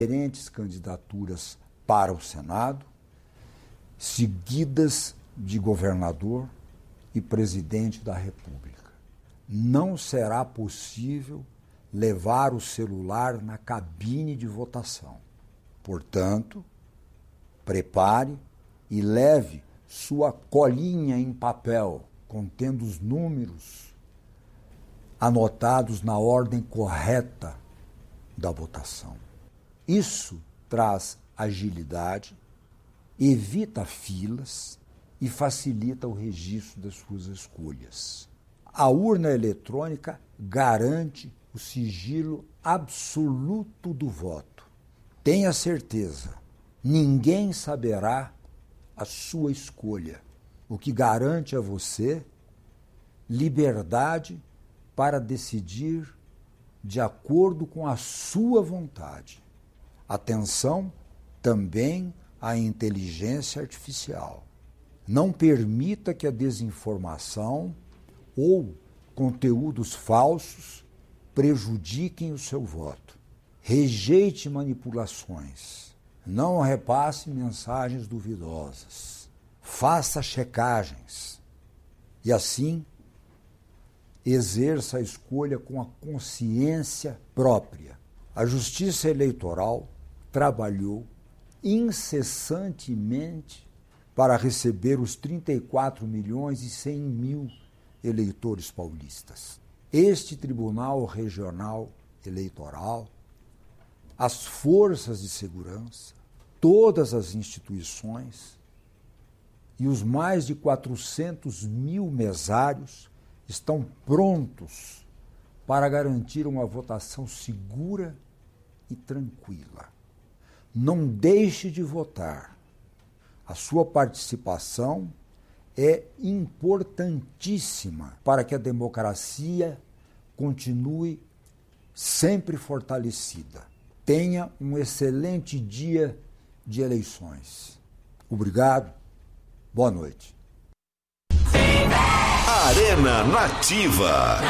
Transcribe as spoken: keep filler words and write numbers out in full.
diferentes candidaturas para o Senado, seguidas de governador e presidente da República. Não será possível levar o celular na cabine de votação. Portanto, prepare e leve sua colinha em papel contendo os números anotados na ordem correta da votação. Isso traz agilidade, evita filas e facilita o registro das suas escolhas. A urna eletrônica garante o sigilo absoluto do voto. Tenha certeza, ninguém saberá a sua escolha, o que garante a você liberdade para decidir de acordo com a sua vontade. Atenção também à inteligência artificial. Não permita que a desinformação ou conteúdos falsos prejudiquem o seu voto. Rejeite manipulações. Não repasse mensagens duvidosas. Faça checagens. E assim, exerça a escolha com a consciência própria. A Justiça Eleitoral trabalhou incessantemente para receber os trinta e quatro milhões e cem mil eleitores paulistas. Este Tribunal Regional Eleitoral, as forças de segurança, todas as instituições e os mais de quatrocentos mil mesários estão prontos para garantir uma votação segura e tranquila. Não deixe de votar. A sua participação é importantíssima para que a democracia continue sempre fortalecida. Tenha um excelente dia de eleições. Obrigado. Boa noite. Arena Nativa.